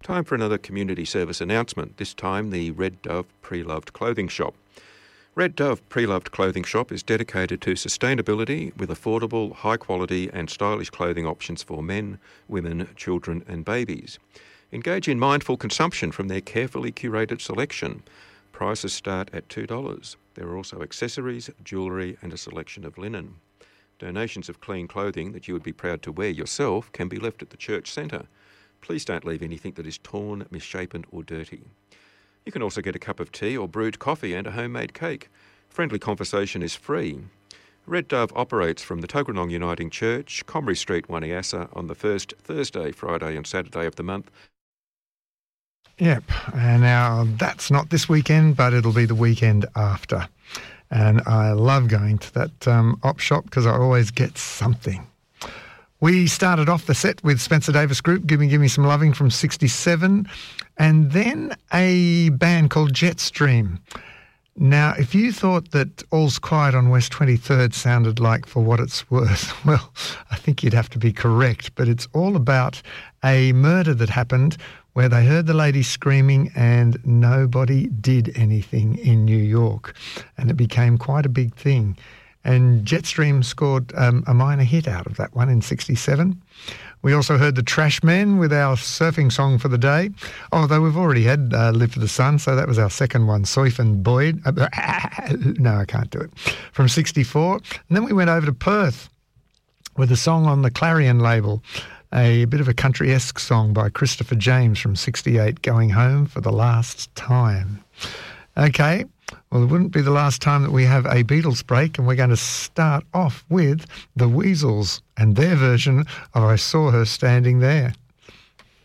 Time for another community service announcement, this time the Red Dove Pre-Loved Clothing Shop. Red Dove Pre-Loved Clothing Shop is dedicated to sustainability with affordable, high-quality and stylish clothing options for men, women, children and babies. Engage in mindful consumption from their carefully curated selection. Prices start at $2. There are also accessories, jewellery and a selection of linen. Donations of clean clothing that you would be proud to wear yourself can be left at the church centre. Please don't leave anything that is torn, misshapen or dirty. You can also get a cup of tea or brewed coffee and a homemade cake. Friendly conversation is free. Red Dove operates from the Tuggeranong Uniting Church, Comrie Street, Wanniassa, on the first Thursday, Friday and Saturday of the month. Yep, and now that's not this weekend, but it'll be the weekend after. And I love going to that op shop because I always get something. We started off the set with Spencer Davis Group, Give Me Some Loving from 67, and then a band called Jetstream. Now, if you thought that All's Quiet on West 23rd sounded like For What It's Worth, well, I think you'd have to be correct, but it's all about a murder that happened where they heard the lady screaming and nobody did anything in New York, and it became quite a big thing. And Jetstream scored a minor hit out of that one in 67. We also heard the Trashmen with our surfing song for the day. Although we've already had Live for the Sun, so that was our second one, Soif and Boyd. No, I can't do it. From 64. And then we went over to Perth with a song on the Clarion label, a bit of a country-esque song by Christopher James from 68, Going Home for the Last Time. Okay. Well, it wouldn't be the last time that we have a Beatles break, and we're going to start off with the Weasels and their version of I Saw Her Standing There.